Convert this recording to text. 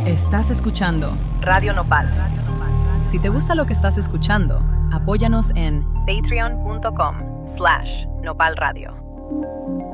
Estás escuchando Radio Nopal. Si te gusta lo que estás escuchando, apóyanos en patreon.com/nopalradio.